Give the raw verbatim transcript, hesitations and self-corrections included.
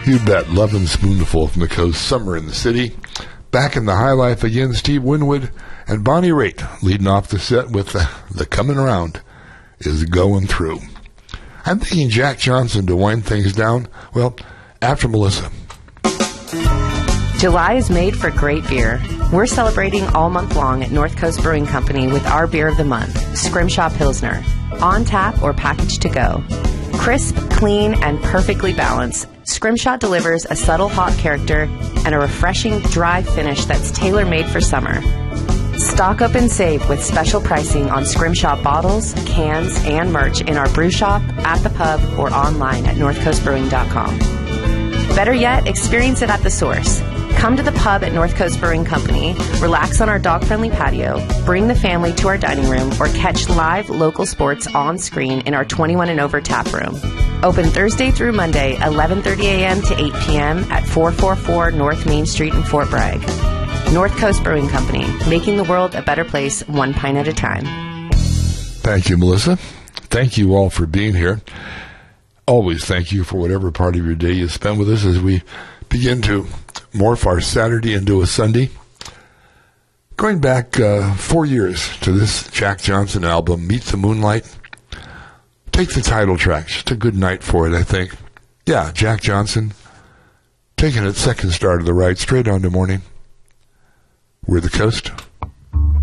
You bet. Love and Spoonful from the Coast, Summer in the City. Back in the high life again, Steve Winwood and Bonnie Raitt leading off the set with the, the Coming Around is Going Through. I'm thinking Jack Johnson to wind things down. Well, after Melissa. July is made for great beer. We're celebrating all month long at North Coast Brewing Company with our beer of the month, Scrimshaw Pilsner. On tap or packaged to go. Crisp, clean, and perfectly balanced, Scrimshaw delivers a subtle hop character and a refreshing dry finish that's tailor-made for summer. Stock up and save with special pricing on Scrimshaw bottles, cans, and merch in our brew shop, at the pub, or online at north coast brewing dot com. Better yet, experience it at the source. Come to the pub at North Coast Brewing Company, relax on our dog-friendly patio, bring the family to our dining room, or catch live local sports on screen in our twenty-one and over tap room. Open Thursday through Monday, eleven thirty a.m. to eight p.m. at four forty-four North Main Street in Fort Bragg. North Coast Brewing Company, making the world a better place one pint at a time. Thank you, Melissa. Thank you all for being here. Always thank you for whatever part of your day you spend with us as we begin to morph our Saturday into a Sunday. Going back uh, four years to this Jack Johnson album, Meet the Moonlight. Take the title track. Just a good night for it, I think. Yeah, Jack Johnson. Taking it second star to the right, straight on to morning. We're the Coast.